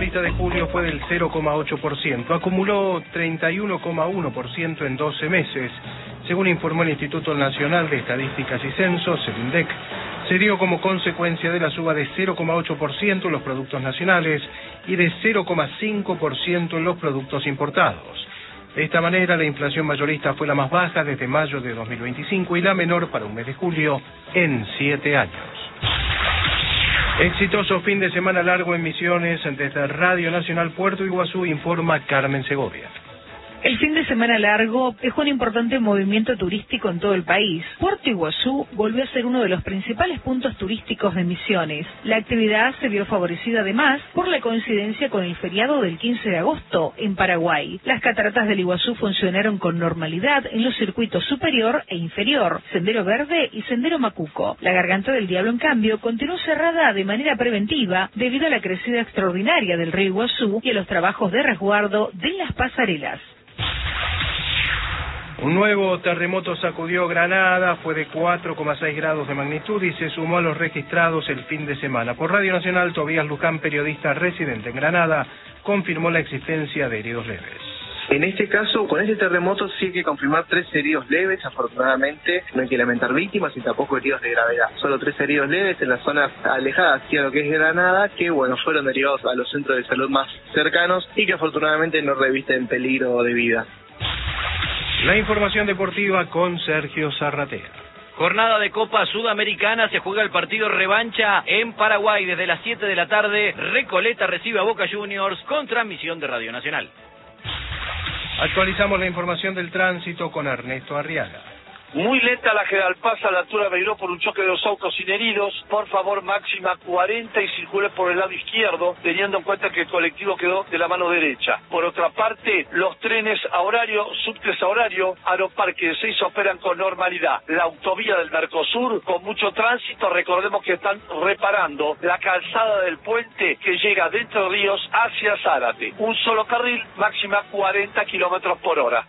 mayorista de julio fue del 0,8%, acumuló 31,1% en 12 meses. Según informó el Instituto Nacional de Estadísticas y Censos, el INDEC, se dio como consecuencia de la suba de 0,8% en los productos nacionales y de 0,5% en los productos importados. De esta manera, la inflación mayorista fue la más baja desde mayo de 2025 y la menor para un mes de julio en 7 años. Exitoso fin de semana largo en Misiones. Desde Radio Nacional Puerto Iguazú informa Carmen Segovia. El fin de semana largo dejó un importante movimiento turístico en todo el país. Puerto Iguazú volvió a ser uno de los principales puntos turísticos de Misiones. La actividad se vio favorecida además por la coincidencia con el feriado del 15 de agosto en Paraguay. Las cataratas del Iguazú funcionaron con normalidad en los circuitos superior e inferior, Sendero Verde y Sendero Macuco. La Garganta del Diablo, en cambio, continuó cerrada de manera preventiva debido a la crecida extraordinaria del río Iguazú y a los trabajos de resguardo de las pasarelas. Un nuevo terremoto sacudió Granada, fue de 4,6 grados de magnitud y se sumó a los registrados el fin de semana. Por Radio Nacional, Tobías Luján, periodista residente en Granada, confirmó la existencia de heridos leves. En este caso, con este terremoto sí hay que confirmar 3 heridos leves. Afortunadamente no hay que lamentar víctimas y tampoco heridos de gravedad. Solo 3 heridos leves en las zonas alejadas hacia lo que es Granada, que fueron derivados a los centros de salud más cercanos y que afortunadamente no revisten peligro de vida. La información deportiva con Sergio Zarratea. Jornada de Copa Sudamericana, se juega el partido revancha en Paraguay desde las 7 de la tarde. Recoleta recibe a Boca Juniors con transmisión de Radio Nacional. Actualizamos la información del tránsito con Ernesto Arriaga. Muy lenta la General Paz a la altura de Beiró por un choque de 2 autos sin heridos. Por favor, máxima 40 y circule por el lado izquierdo, teniendo en cuenta que el colectivo quedó de la mano derecha. Por otra parte, los trenes a horario, subtes a horario, Aeroparque de Seiza operan con normalidad. La autovía del Mercosur con mucho tránsito, recordemos que están reparando la calzada del puente que llega de Entre Ríos hacia Zárate. Un solo carril, máxima 40 kilómetros por hora.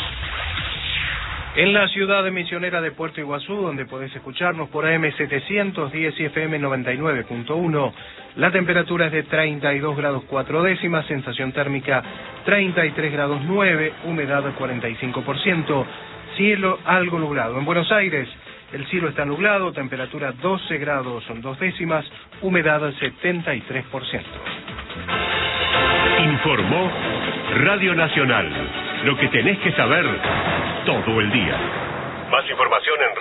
En la ciudad de misionera de Puerto Iguazú, donde podés escucharnos por AM 710 y FM 99.1, la temperatura es de 32 grados 4 décimas, sensación térmica 33 grados 9, humedad 45%, cielo algo nublado. En Buenos Aires, el cielo está nublado, temperatura 12 grados 2 décimas, humedad 73%. Informó Radio Nacional. Lo que tenés que saber todo el día. Más información en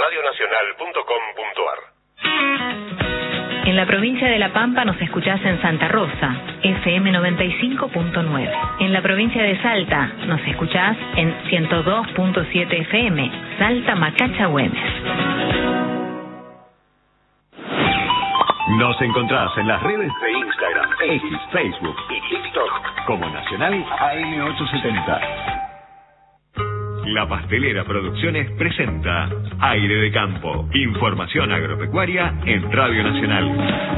radionacional.com.ar. En la provincia de La Pampa nos escuchás en Santa Rosa, FM 95.9. En la provincia de Salta nos escuchás en 102.7 FM, Salta Macacha Güemes. Nos encontrás en las redes de Instagram, X, Facebook y TikTok como Nacional AM870. La Pastelera Producciones presenta Aire de Campo. Información agropecuaria en Radio Nacional.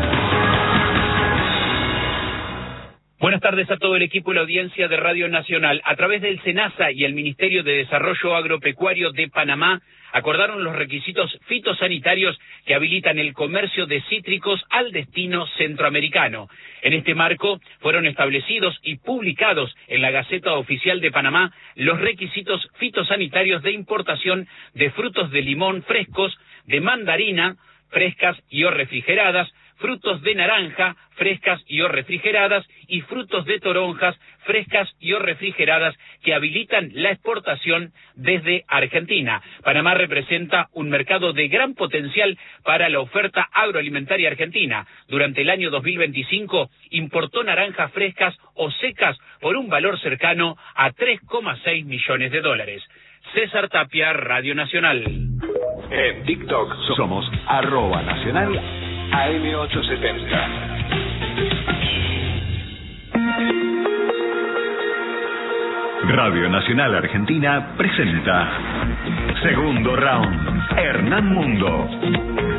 Buenas tardes a todo el equipo y la audiencia de Radio Nacional. A través del SENASA y el Ministerio de Desarrollo Agropecuario de Panamá, acordaron los requisitos fitosanitarios que habilitan el comercio de cítricos al destino centroamericano. En este marco fueron establecidos y publicados en la Gaceta Oficial de Panamá los requisitos fitosanitarios de importación de frutos de limón frescos, de mandarina, frescas y o refrigeradas, frutos de naranja, frescas y o refrigeradas, y frutos de toronjas, frescas y o refrigeradas, que habilitan la exportación desde Argentina. Panamá representa un mercado de gran potencial para la oferta agroalimentaria argentina. Durante el año 2025 importó naranjas frescas o secas por un valor cercano a 3,6 millones de dólares. César Tapia, Radio Nacional. En TikTok somos @Nacional AM870. Radio Nacional Argentina presenta Segundo Round, Hernán Mundo.